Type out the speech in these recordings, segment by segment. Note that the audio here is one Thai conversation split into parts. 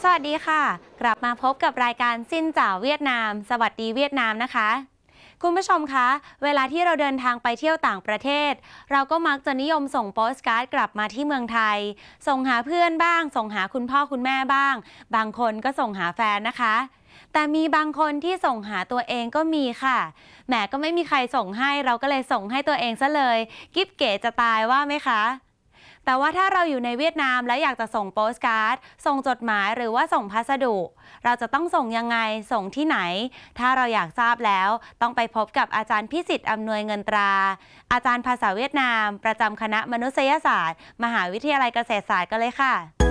วัสดีค่ะกลับมาพบกับรายการซินจ่าเวียดนามสวัสดีเวียดนามนะคะคุณผู้ชมคะเวลาที่เราเดินทางไปเที่ยวต่างประเทศเราก็มักจะนิยมส่งโปสการ์ดกลับมาที่เมืองไทยส่งหาเพื่อนบ้างส่งหาคุณพ่อคุณแม่บ้างบางคนก็ส่งหาแฟนนะคะแต่มีบางคนที่ส่งหาตัวเองก็มีค่ะแหมก็ไม่มีใครส่งให้เราก็เลยส่งให้ตัวเองซะเลยกิ๊บเก๋จะตายว่าไหมคะแต่ว่าถ้าเราอยู่ในเวียดนามและอยากจะส่งโปสการ์ดส่งจดหมายหรือว่าส่งพัสดุเราจะต้องส่งยังไงส่งที่ไหนถ้าเราอยากทราบแล้วต้องไปพบกับอาจารย์พิสิทธิ์อำนวยเงินตราอาจารย์ภาษาเวียดนามประจำคณะมนุษยศาสตร์มหาวิทยาลัยเกษตรศาสตร์กันเลยค่ะ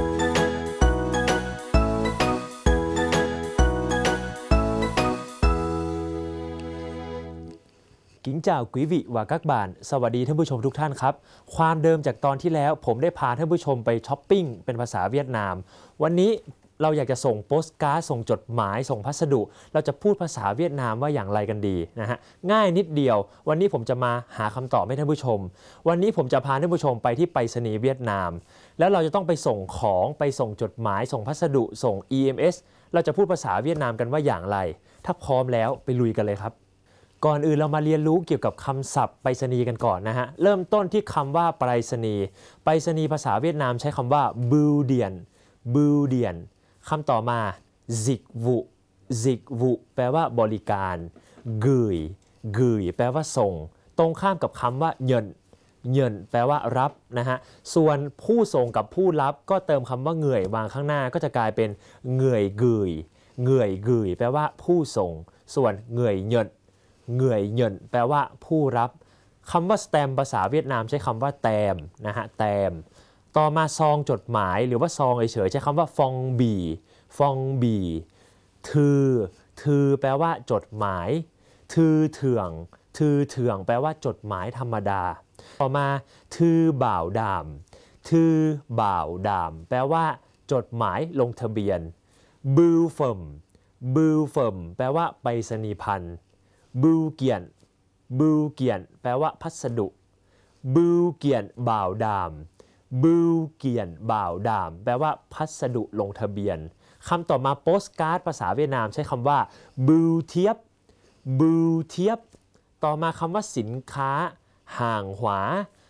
Kính chào quý vị và các bạn สวัสดีท่านผู้ชมทุกท่านครับความเดิมจากตอนที่แล้วผมได้พาท่านผู้ชมไปช้อปปิ้งเป็นภาษาเวียดนามวันนี้เราอยากจะส่งโปสการ์ดส่งจดหมายส่งพัสดุเราจะพูดภาษาเวียดนามว่าอย่างไรกันดีนะฮะง่ายนิดเดียววันนี้ผมจะมาหาคำตอบให้ท่านผู้ชมวันนี้ผมจะพาท่านผู้ชมไปที่ไปรษณีย์เวียดนามแล้วเราจะต้องไปส่งของไปส่งจดหมายส่งพัสดุส่ง EMS เราจะพูดภาษาเวียดนามกันว่าอย่างไรถ้าพร้อมแล้วไปลุยกันเลยครับก่อนอื่นเรามาเรียนรู้เกี่ยวกับคำศัพท์ไปรษณีย์กันก่อนนะฮะเริ่มต้นที่คำว่าไปรษณีย์ไปรษณีย์ภาษาเวียดนามใช้คำว่าบูเดียนบูเดียนคำต่อมาdịch vụ dịch vụแปลว่าบริการgửi gửiแปลว่าส่งตรงข้ามกับคำว่าเยินเยินแปลว่ารับนะฮะส่วนผู้ส่งกับผู้รับก็เติมคำว่าเหงื่อยวางข้างหน้าก็จะกลายเป็นเหงื่อยกึ่ยเหงื่อยกึ่ยแปลว่าผู้ส่งส่วนเหงื่อยเยินเหงื่อยเยินแปลว่าผู้รับคำว่าสแตมภาษาเวียดนามใช้คำว่าแตมนะฮะแตมต่อมาซองจดหมายหรือว่าซองเฉยๆใช้คำว่าฟองบีฟองบีทือแปลว่าจดหมายทือเถื่องแปลว่าจดหมายธรรมดาต่อมาทือบ่าวดามทือบ่าวดามแปลว่าจดหมายลงทะเบียนบูเฟิมแปลว่าไปรษณีย์พันธ์บูเกียนแปลว่าพัสดุบูเกียนบ่าวดามบูเกียนบ่าวดามแปลว่าพัสดุลงทะเบียนคำต่อมาโปสการ์ดภาษาเวียดนามใช้คำว่าบูเทียบต่อมาคำว่าสินค้าห่างหวา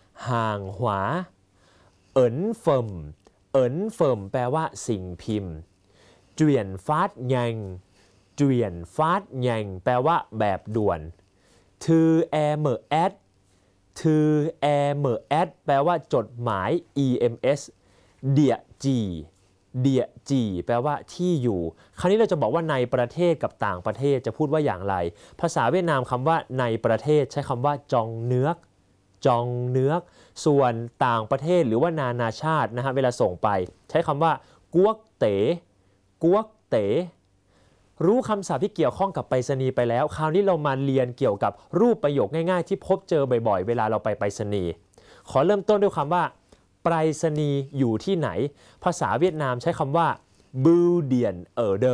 เอินเฟิมแปลว่าสิ่งพิมพ์เจียนฟาดยังแปลว่าแบบด่วนทือแอเมอแอดแปลว่าจดหมาย EMS เดียจีแปลว่าที่อยู่คราวนี้เราจะบอกว่าในประเทศกับต่างประเทศจะพูดว่าอย่างไรภาษาเวียดนามคำว่าในประเทศใช้คำว่าจองเนื้อกส่วนต่างประเทศหรือว่านานาชาตินะฮะเวลาส่งไปใช้คำว่ากวกเต๋รู้คำศัพท์ที่เกี่ยวข้องกับไปรษณีย์ไปแล้วคราวนี้เรามาเรียนเกี่ยวกับรูปประโยคง่ายๆที่พบเจอบ่อยๆเวลาเราไปไปรษณีย์ขอเริ่มต้นด้วยคำว่าไปรษณีย์อยู่ที่ไหนภาษาเวียดนามใช้คำว่าบูเดียนเด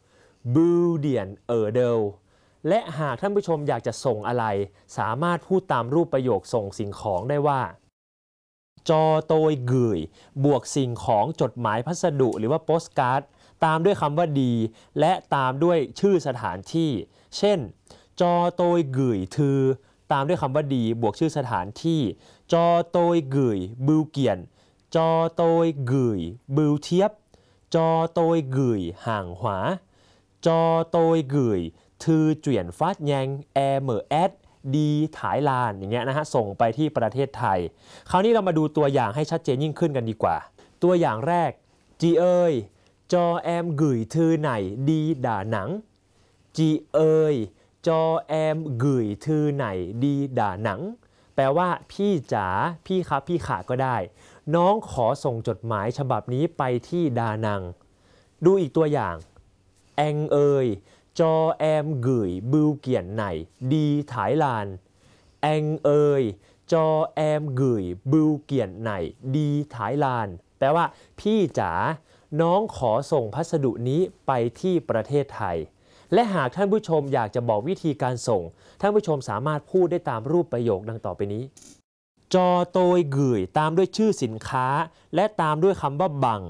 ลและหากท่านผู้ชมอยากจะส่งอะไรสามารถพูดตามรูปประโยคส่งสิ่งของได้ว่าจอโตยกึ่ยบวกสิ่งของจดหมายพัสดุหรือว่าโปสการ์ดตามด้วยคำว่าดีและตามด้วยชื่อสถานที่เช่นจอโตยกึ่ยทือตามด้วยคำว่าดีบวกชื่อสถานที่จอโตยกึ่ยบูเกียนจอโตยกึ่ยบูเทียบจอโตยกึ่ยห่างหวาจอโตยกึ่ยทือเจียนฟาดแยงแอเมอแอดดีถ่ายลานอย่างเงี้ยนะฮะส่งไปที่ประเทศไทยคราวนี้เรามาดูตัวอย่างให้ชัดเจนยิ่งขึ้นกันดีกว่าตัวอย่างแรกจีเอยจอแอมกึ่ยทือไหนดีด่าหนังจีเอยจอแอมกึ่ยทือไหนดีด่าหนังแปลว่าพี่จ๋าพี่ครับพี่ขาก็ได้น้องขอส่งจดหมายฉบับนี้ไปที่ดานังดูอีกตัวอย่างแองเอยจอแอมกึ่ยบูเกียนไหนดีถ่ายลานแองเอยจอแอมกึ่ยบูเกียนไหนดีถ่ายลานแปลว่าพี่จ๋าน้องขอส่งพัสดุนี้ไปที่ประเทศไทยและหากท่านผู้ชมอยากจะบอกวิธีการส่งท่านผู้ชมสามารถพูดได้ตามรูปประโยคดังต่อไปนี้จอโตยกึ่ยตามด้วยชื่อสินค้าและตามด้วยคำว่าบัง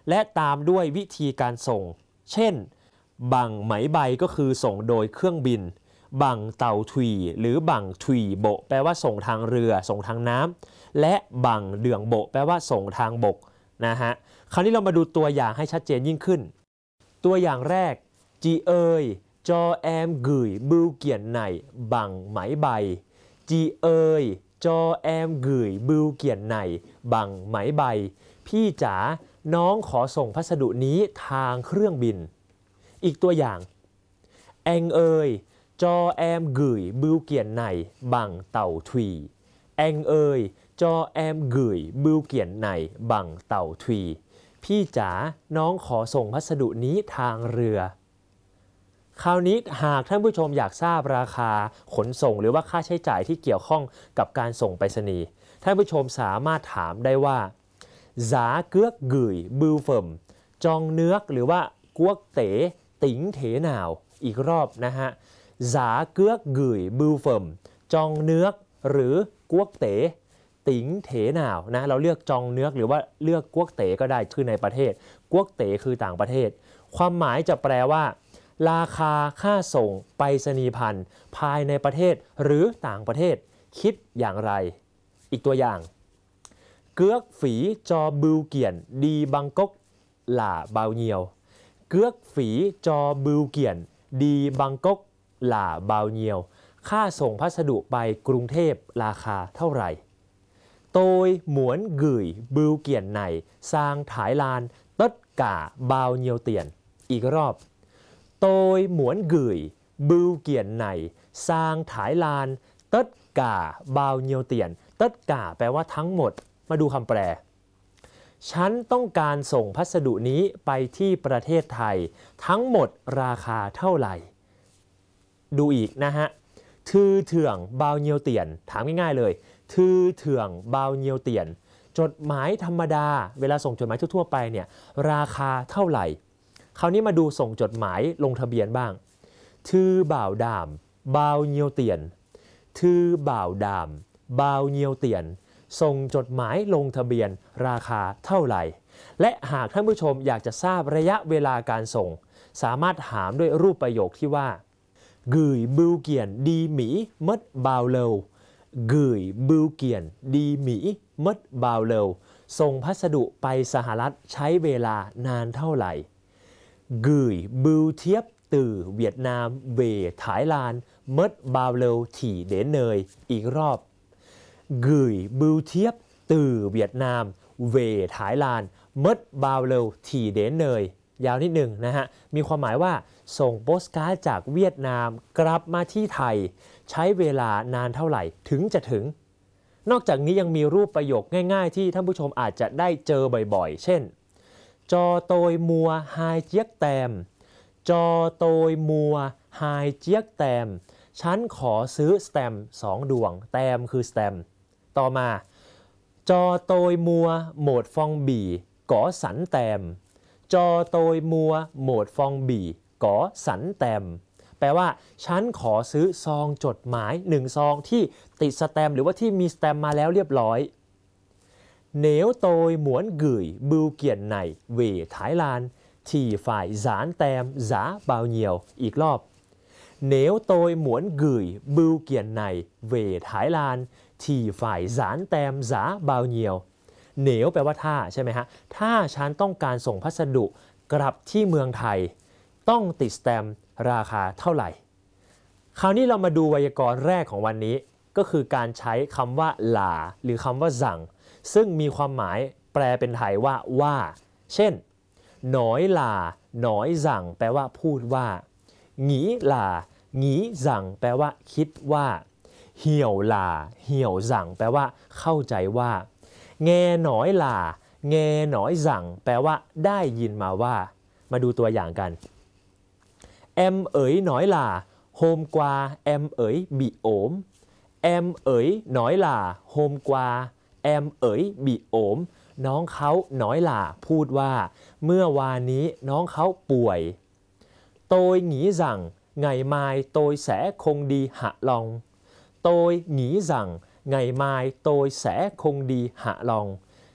และตามด้วยวิธีการส่งเช่นบังไหมใบก็คือส่งโดยเครื่องบินบังเต่าทุยหรือบังทุยโบแปลว่าส่งทางเรือส่งทางน้ำและบังเดืองโบแปลว่าส่งทางบกนะฮะคราวนี้เรามาดูตัวอย่างให้ชัดเจนยิ่งขึ้นตัวอย่างแรกจีเอยจอแอมกุยบิวเกียนไหนบังไหมใบจีเอยจอแอมกุยบิวเกียนไหนบังไหมใบพี่จ๋าน้องขอส่งพัสดุนี้ทางเครื่องบินอีกตัวอย่างแองเอยจอแอมกุยบิวเกียนไหนบังเต่าทุยแองเอยจอแอมกุยบิวเกียนไหนบังเต่าทุยพี่จ๋าน้องขอส่งพัสดุนี้ทางเรือคราวนี้หากท่านผู้ชมอยากทราบราคาขนส่งหรือว่าค่าใช้จ่ายที่เกี่ยวข้องกับการส่งไปรษณีย์ท่านผู้ชมสามารถถามได้ว่าจ๋าเกือกกุยบิวเฟิมจองเนื้อกหรือว่ากวกเต๋ติ๋งเถหนาวอีกรอบนะฮะจ๋าเกือกกุยบิวเฟิมจองเนื้อกหรือกวกเต๋ติ๋งเถหนาวนะเราเลือกจองเนื้อกหรือว่าเลือกกวกเต๋ก็ได้คือในประเทศกวกเต๋คือต่างประเทศความหมายจะแปลว่าราคาค่าส่งไปรษณียพันธ์ภายในประเทศหรือต่างประเทศคิดอย่างไรอีกตัวอย่างเกือกฝีจอบิวเกียนดีบังกกหล่าบาวเนียวเกือกฝีจอบิวเกียนดีบังกกหล่าบาวเนียวค่าส่งพัสดุไปกรุงเทพราคาเท่าไหร่โดยหมวนกุยบิวเกียนไหนซางถายลานตัดก่าบาวเนียวเตียนอีกรอบโดยหมวนกุยบิวเกียนไหนซางถายลานตัดก่าบาวเนียวเตียนตัดก่าแปลว่าทั้งหมดมาดูคำแปลฉันต้องการส่งพัสดุนี้ไปที่ประเทศไทยทั้งหมดราคาเท่าไหร่ดูอีกนะฮะทือเถื่องบาวเนียวเตียนถามง่ายๆเลยทือเถื่องบาวเนียวเตียนจดหมายธรรมดาเวลาส่งจดหมายทั่วๆไปเนี่ยราคาเท่าไหร่คราวนี้มาดูส่งจดหมายลงทะเบียนบ้างทือบ่าวดามบาวเนียวเตียนทือบ่าวดามบาวเนียวเตียนส่งจดหมายลงทะเบียนราคาเท่าไหร่และหากท่านผู้ชมอยากจะทราบระยะเวลาการส่งสามารถถามด้วยรูปประโยคที่ว่ากุยบิวเกียนดีหมีมัดบาวเลวกุยบิวเกียนดีหมีมัดบาวเลวส่งพัสดุไปสหรัฐใช้เวลานานเท่าไหร่กุยบิวเทียบตื่อเวียดนามเวถายลานมัดบาวเลวถี่เดนเนยอีกรอบกุยบิวเทียบตื่อเวียดนามเวถายลานมัดบาวเลวถี่เดนเนยยาวนิดหนึ่งนะฮะมีความหมายว่าส่งโปสการ์ดจากเวียดนามกลับมาที่ไทยใช้เวลานานเท่าไหร่ถึงจะถึงนอกจากนี้ยังมีรูปประโยคง่ายๆที่ท่านผู้ชมอาจจะได้เจอบ่อยๆเช่นจอโตยมัวไฮเจียกแตมจอโตยมัวไฮเจียกแตมฉันขอซื้อสแตมป์2 ดวงแตมคือสแตมป์ต่อมาจอโตยมัวโหมดฟองบีก๋อสันแตมจอโตยมัวโหมดฟองบีก๋อสันแตมแปลว่าฉันขอซื้อซองจดหมาย1 ซองที่ติดสแตมป์หรือว่าที่มีสแตมป์มาแล้วเรียบร้อยเหนียวโตยหมวนกุยบิวเกียนไหนเวถายลานที่ฝ่ายสารแตมจ๋าบาวเนียวอีกรอบเหนียวโตยหมวนกุยบิวเกียนไหนเวถายลานที่ฝ่ายสารแตมจ๋าบาวเนียวเหนียวแปลว่าถ้าใช่ไหมฮะถ้าฉันต้องการส่งพัสดุกลับที่เมืองไทยต้องติดสแตมป์ราคาเท่าไหร่คราวนี้เรามาดูไวยากรณ์แรกของวันนี้ก็คือการใช้คำว่าหลาหรือคำว่าสั่งซึ่งมีความหมายแปลเป็นไทยว่าเช่นหนอยหลาหนอยสั่งแปลว่าพูดว่าหงีหลาหงีสั่งแปลว่าคิดว่าเหี่ยวหลาเหี่ยวสั่งแปลว่าเข้าใจว่าแงหนอยหลาแงหนอยสั่งแปลว่าได้ยินมาว่ามาดูตัวอย่างกันแอมเอ๋ยหนอยหลาโฮมกวาแอมเอ๋ยบีโอมแอมเอ๋ยหนอยหลาโฮมกวาแอมเอ๋ยบีโอมน้องเขาหนอยหลาพูดว่าเมื่อวานนี้น้องเขาป่วยโตยหงีสั่งไงไม้โตยแสคงดีหะลองโตยหงีสั่งไงไม้โตยแสคงดีหะลอง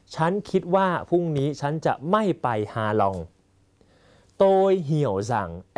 ฉันคิดว่าพรุ่งนี้ฉันจะไม่ไปฮาลองโตยเหี่ยวสั่ง